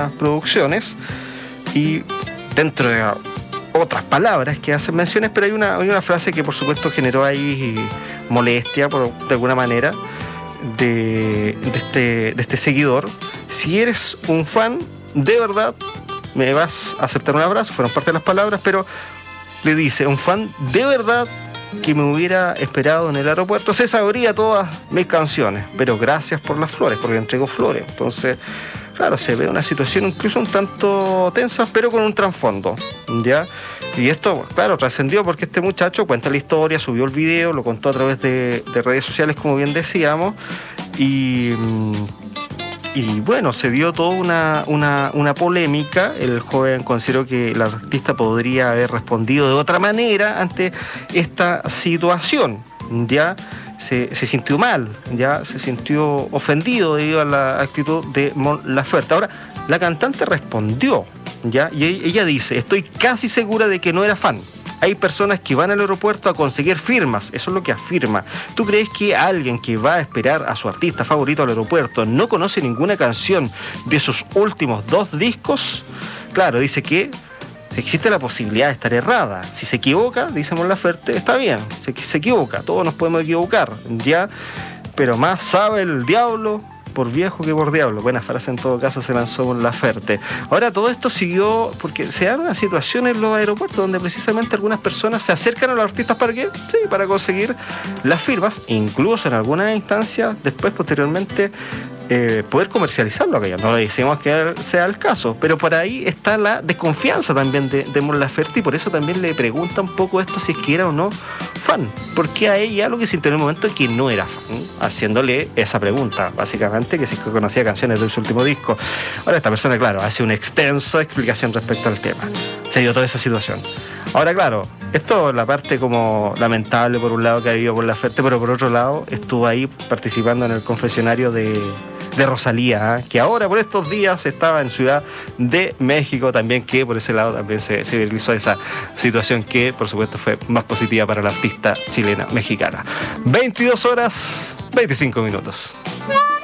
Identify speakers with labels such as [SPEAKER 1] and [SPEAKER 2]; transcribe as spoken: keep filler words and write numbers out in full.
[SPEAKER 1] Producciones, y dentro de otras palabras que hacen menciones, pero hay una, hay una frase que por supuesto generó ahí molestia por, de alguna manera de, de, este, de este seguidor. Si eres un fan, de verdad me vas a aceptar un abrazo, fueron parte de las palabras, pero le dice, un fan de verdad que me hubiera esperado en el aeropuerto, se sabría todas mis canciones, pero gracias por las flores, porque entregó flores. Entonces, claro, se ve una situación incluso un tanto tensa, pero con un trasfondo, ¿ya? Y esto, claro, trascendió porque este muchacho cuenta la historia, subió el video, lo contó a través de, de redes sociales, como bien decíamos, y... Y bueno, se dio toda una, una, una polémica. El joven consideró que el artista podría haber respondido de otra manera ante esta situación. Ya se, se sintió mal, ya se sintió ofendido debido a la actitud de Mon Laferte. Ahora, la cantante respondió, ya, y ella dice, estoy casi segura de que no era fan. Hay personas que van al aeropuerto a conseguir firmas, eso es lo que afirma. ¿Tú crees que alguien que va a esperar a su artista favorito al aeropuerto no conoce ninguna canción de sus últimos dos discos? Claro, dice que existe la posibilidad de estar errada. Si se equivoca, dice Mon Laferte, está bien, se, se equivoca, todos nos podemos equivocar, ¿ya? Pero más sabe el diablo por viejo que por diablo. Buena frase en todo caso se lanzó Mon Laferte. Ahora todo esto siguió porque se dan una situación en los aeropuertos donde precisamente algunas personas se acercan a los artistas para qué, sí, para conseguir las firmas, incluso en algunas instancias después posteriormente eh, poder comercializarlo aquello. No le decimos que sea el caso, pero por ahí está la desconfianza también de, de Mon Laferte, y por eso también le pregunta un poco esto si es que era o no fan, porque a ella lo que sintió en el momento es que no era fan, haciéndole esa pregunta básicamente, que si conocía canciones de su último disco. Ahora esta persona, claro, hace una extensa explicación respecto al tema. Se dio toda esa situación. Ahora, claro, esto es la parte como lamentable por un lado que ha vivido Mon Laferte, pero por otro lado estuvo ahí participando en el confesionario de, de Rosalía, ¿eh? Que ahora por estos días estaba en Ciudad de México también, que por ese lado también se, se viralizó esa situación que por supuesto fue más positiva para la artista chilena mexicana. veintidós horas, veinticinco minutos.